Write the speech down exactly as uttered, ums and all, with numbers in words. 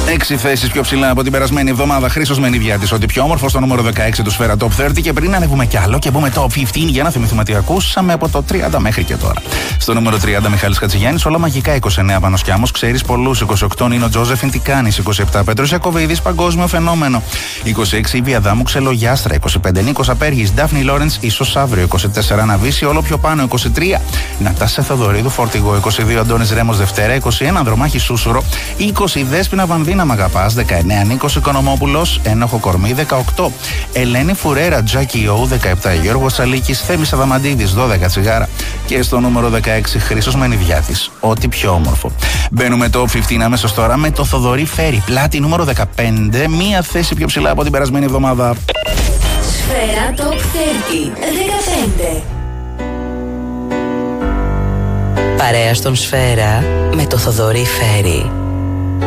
Έξι θέσεις πιο ψηλά από την περασμένη εβδομάδα. Χρήστος Μενιδιάτης, ό,τι πιο όμορφο, στο νούμερο δεκαέξι του Σφαίρα Top τριάντα. Και πριν ανεβούμε κι άλλο και μπούμε top πενήντα για να θυμηθούμε τι ακούσαμε από το τριάντα μέχρι και τώρα. Στο νούμερο τριάντα Μιχάλης Χατζηγιάννης, όλα μαγικά. είκοσι εννέα Πάνος Κιάμος, ξέρεις πολλούς. είκοσι οκτώ Νίνο Τζόζεφιν, τι κάνεις. είκοσι επτά Πέτρος Ιακωβίδης, παγκόσμιο φαινόμενο. είκοσι έξι Ήβη Αδάμου, Ξελογιάστρα. είκοσι πέντε Νίκος Απέργης, Ντάφνη Λόρενς, ίσως αύριο. είκοσι τέσσερα Ναβίση, όλο πιο πάνω. είκοσι τρία Νατάσα Θεοδωρίδου, Φορτηγό. είκοσι δύο Αντώνης Ρέμος, Δευτέρα. είκοσι ένα Ανδρομάχη Σούσουρο. είκοσι Δέσποινα Βανδίνα Μαγαπάς. δεκαεννέα Νίκος Οικονομόπουλος, Ένοχο Κορμί. δεκαοκτώ Ελένη Φουρέρα, Τζάκι Ου. δεκαεπτά Γιώργος Τσαλίκης, Θέμης Αδαμαντίδης, δώδεκα Τσιγάρα. Και στο νούμερο δεκαέξι Χρήστος Μενιδιάτης, ό,τι πιο όμορφο. Μπαίνουμε το πενήντα αμέσως τώρα με το Θοδωρή Φέρι, πλάτη νούμερο δεκαπέντε, μία θέση πιο ψηλά από την περασμένη εβδομάδα. Σφαίρα Top τριάντα, δεκαπέντε. Παρέα στον Σφαίρα με το Θοδωρή Φέρι.